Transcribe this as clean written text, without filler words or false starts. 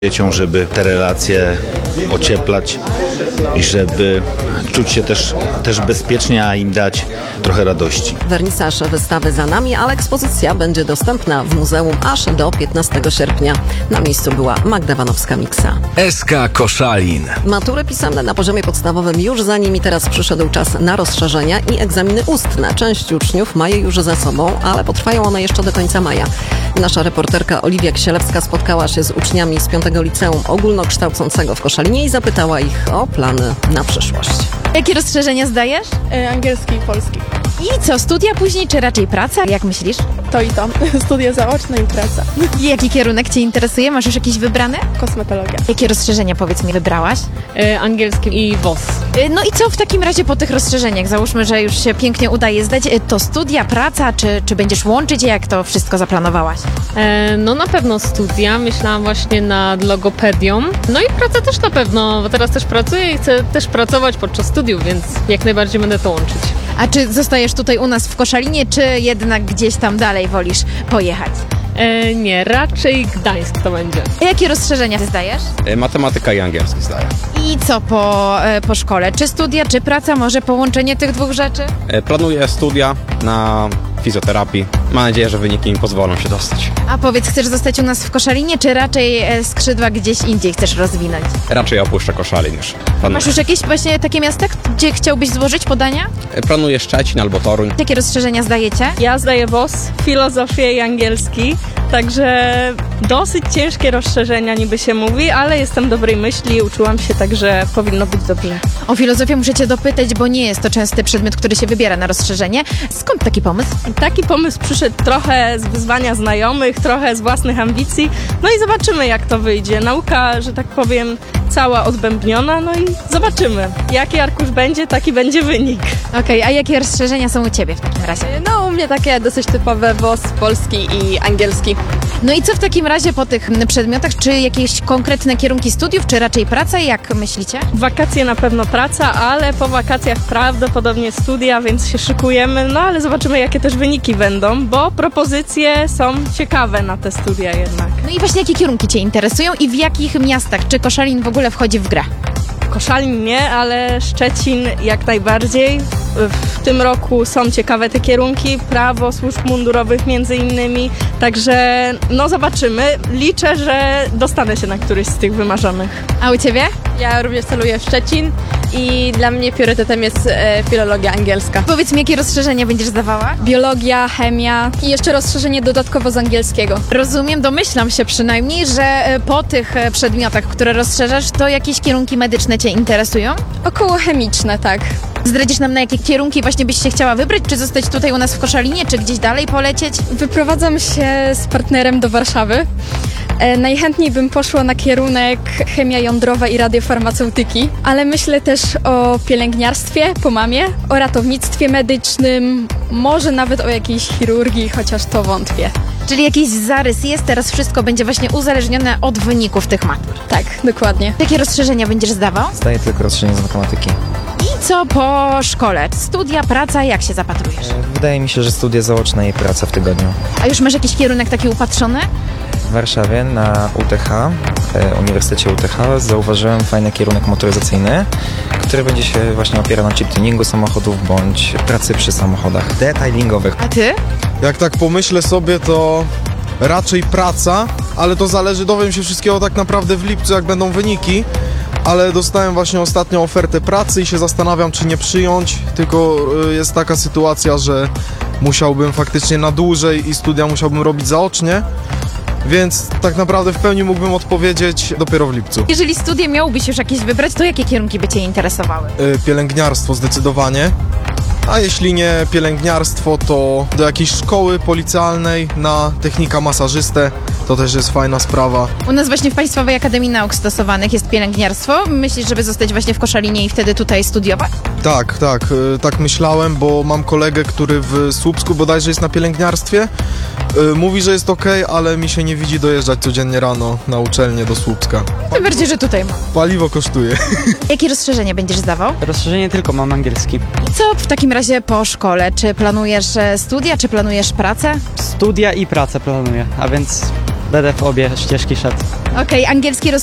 dzieciom, żeby te relacje ocieplać i żeby czuć się też bezpiecznie, a im dać trochę radości. Wernisaż wystawy za nami, ale ekspozycja będzie dostępna w muzeum aż do 15 sierpnia. Na miejscu była Magda Wanowska-Miksa. SK Koszalin. Matury pisemne na poziomie podstawowym już za nimi, teraz przyszedł czas na rozszerzenia i egzaminy ustne. Część uczniów ma je już za sobą, ale potrwają one jeszcze do końca maja. Nasza reporterka Oliwia Ksielewska spotkała się z uczniami z 5. Liceum Ogólnokształcącego w Koszalinie i zapytała ich o plany na przyszłość. Jakie rozszerzenia zdajesz? Angielski i polski. I co, studia później, czy raczej praca? Jak myślisz? To i to. Studia zaoczne i praca. I jaki kierunek Cię interesuje? Masz już jakiś wybrany? Kosmetologia. Jakie rozszerzenia, powiedz mi, wybrałaś? Angielski i WOS. No i co w takim razie po tych rozszerzeniach? Załóżmy, że już się pięknie udaje zdać. To studia, praca, czy będziesz łączyć? Jak to wszystko zaplanowałaś? No na pewno studia. Myślałam właśnie nad logopedią. No i praca też na pewno, bo teraz też pracuję i chcę też pracować podczas studiów, więc jak najbardziej będę to łączyć. A czy zostajesz tutaj u nas w Koszalinie, czy jednak gdzieś tam dalej wolisz pojechać? Nie, raczej Gdańsk to będzie. A jakie rozszerzenia ty zdajesz? Matematyka i angielski zdaję. I co po szkole? Czy studia, czy praca? Może połączenie tych dwóch rzeczy? Planuję studia na fizjoterapii. Mam nadzieję, że wyniki mi pozwolą się dostać. A powiedz, chcesz zostać u nas w Koszalinie, czy raczej skrzydła gdzieś indziej chcesz rozwinąć? Raczej opuszczę Koszalin już. Masz już jakieś właśnie takie miasta, gdzie chciałbyś złożyć podania? Planuję Szczecin albo Toruń. Jakie rozszerzenia zdajecie? Ja zdaję WOS, filozofię i angielski, także dosyć ciężkie rozszerzenia niby się mówi, ale jestem dobrej myśli i uczyłam się, także powinno być dobrze. O filozofię muszę Cię dopytać, bo nie jest to częsty przedmiot, który się wybiera na rozszerzenie. Skąd taki pomysł? Taki pomysł przyszedł trochę z wyzwania znajomych, trochę z własnych ambicji, no i zobaczymy jak to wyjdzie. Nauka, że tak powiem, cała odbębniona, no i zobaczymy. Jaki arkusz będzie, taki będzie wynik. Okej, a jakie rozszerzenia są u Ciebie w takim razie? No u mnie takie dosyć typowe WOS, polski i angielski. No i co w takim razie po tych przedmiotach? Czy jakieś konkretne kierunki studiów, czy raczej praca? Jak myślicie? W wakacje na pewno praca, ale po wakacjach prawdopodobnie studia, więc się szykujemy, no ale zobaczymy jakie też wyniki będą, bo propozycje są ciekawe na te studia jednak. No i właśnie jakie kierunki Cię interesują i w jakich miastach? Czy Koszalin w ogóle wchodzi w grę? Koszalin nie, ale Szczecin jak najbardziej. W tym roku są ciekawe te kierunki, prawo służb mundurowych między innymi, także no zobaczymy. Liczę, że dostanę się na któryś z tych wymarzonych. A u Ciebie? Ja również celuję w Szczecin i dla mnie priorytetem jest filologia angielska. Powiedz mi, jakie rozszerzenia będziesz zdawała? Biologia, chemia i jeszcze rozszerzenie dodatkowo z angielskiego. Rozumiem, domyślam się przynajmniej, że po tych przedmiotach, które rozszerzasz, to jakieś kierunki medyczne Cię interesują? Około chemiczne, tak. Zdradzisz nam, na jakie kierunki właśnie byś się chciała wybrać? Czy zostać tutaj u nas w Koszalinie, czy gdzieś dalej polecieć? Wyprowadzam się z partnerem do Warszawy. Najchętniej bym poszła na kierunek chemia jądrowa i radiofarmaceutyki, ale myślę też o pielęgniarstwie po mamie, o ratownictwie medycznym, może nawet o jakiejś chirurgii, chociaż to wątpię. Czyli jakiś zarys jest, teraz wszystko będzie właśnie uzależnione od wyników tych matur. Tak, dokładnie. Jakie rozszerzenia będziesz zdawał? Zdaję tylko rozszerzenie z matematyki. I co po szkole? Studia, praca, jak się zapatrujesz? Wydaje mi się, że studia zaoczne i praca w tygodniu. A już masz jakiś kierunek taki upatrzony? W Warszawie na UTH, Uniwersytecie UTH, zauważyłem fajny kierunek motoryzacyjny, który będzie się właśnie opierał na chip-tuningu samochodów bądź pracy przy samochodach detailingowych. A ty? Jak tak pomyślę sobie, to raczej praca, ale to zależy, dowiem się wszystkiego tak naprawdę w lipcu, jak będą wyniki, ale dostałem właśnie ostatnią ofertę pracy i się zastanawiam, czy nie przyjąć, tylko jest taka sytuacja, że musiałbym faktycznie na dłużej i studia musiałbym robić zaocznie, więc tak naprawdę w pełni mógłbym odpowiedzieć dopiero w lipcu. Jeżeli studia miałbyś już jakieś wybrać, to jakie kierunki by Cię interesowały? Pielęgniarstwo zdecydowanie. A jeśli nie pielęgniarstwo, to do jakiejś szkoły policjalnej na technika masażystę. To też jest fajna sprawa. U nas właśnie w Państwowej Akademii Nauk Stosowanych jest pielęgniarstwo. Myślisz, żeby zostać właśnie w Koszalinie i wtedy tutaj studiować? Tak myślałem, bo mam kolegę, który w Słupsku bodajże jest na pielęgniarstwie. Mówi, że jest okej, ale mi się nie widzi dojeżdżać codziennie rano na uczelnię do Słupska. Tym bardziej, że tutaj mam. Paliwo kosztuje. Jakie rozszerzenie będziesz zdawał? Rozszerzenie tylko mam angielski. I co w takim razie po szkole? Czy planujesz studia, czy planujesz pracę? Studia i pracę planuję, a więc będę w obie ścieżki szedł. Okej, angielski